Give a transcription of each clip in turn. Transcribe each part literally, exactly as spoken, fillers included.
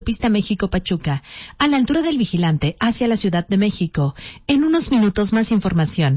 Pista México-Pachuca, a la altura del Vigilante, hacia la Ciudad de México. En unos minutos más información.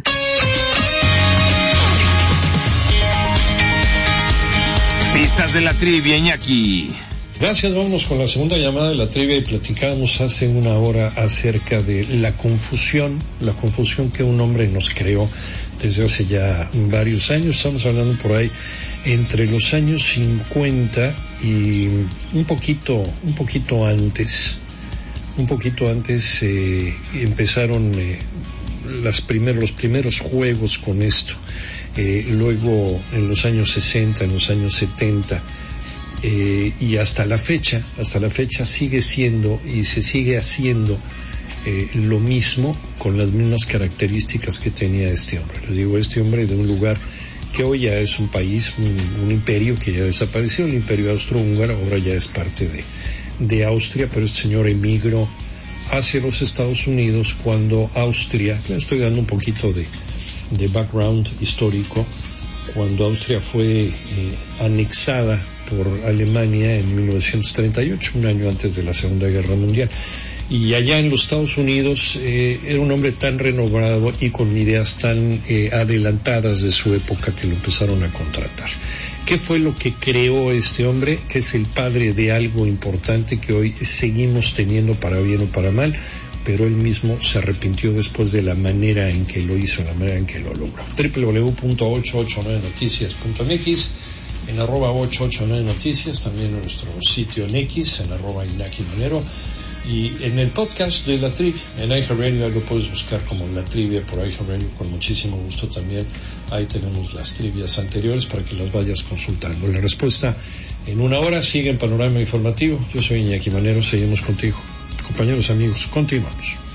Pistas de la trivia, Iñaki. Gracias, vámonos con la segunda llamada de la trivia y platicábamos hace una hora acerca de la confusión, la confusión que un hombre nos creó desde hace ya varios años. Estamos hablando por ahí entre los años cincuenta y un poquito, un poquito antes, un poquito antes eh, empezaron eh, las primeros, los primeros juegos con esto. Eh, luego en los años sesenta, en los años setenta, eh, y hasta la fecha, hasta la fecha sigue siendo y se sigue haciendo eh, lo mismo con las mismas características que tenía este hombre. Les digo, este hombre de un lugar que hoy ya es un país, un, un imperio que ya desapareció, el imperio austrohúngaro, ahora ya es parte de, de Austria, pero este señor emigró hacia los Estados Unidos cuando Austria, le estoy dando un poquito de, de background histórico, cuando Austria fue eh, anexada por Alemania en mil novecientos treinta y ocho, un año antes de la Segunda Guerra Mundial. Y allá en los Estados Unidos eh, era un hombre tan renovado y con ideas tan eh, adelantadas de su época que lo empezaron a contratar. ¿Qué fue lo que creó este hombre? Que es el padre de algo importante que hoy seguimos teniendo para bien o para mal, pero él mismo se arrepintió después de la manera en que lo hizo, la manera en que lo logró. doble u doble u doble u punto ochocientos ochenta y nueve noticias punto m x, en arroba ochocientos ochenta y nueve noticias, también en nuestro sitio en X, en arroba Iñaki Manero. Y en el podcast de La Trivia, en iHeartRadio, lo puedes buscar como La Trivia por iHeartRadio, con muchísimo gusto también. Ahí tenemos las trivias anteriores para que las vayas consultando. La respuesta en una hora. Sigue en Panorama Informativo. Yo soy Iñaki Manero, seguimos contigo. Compañeros, amigos, continuamos.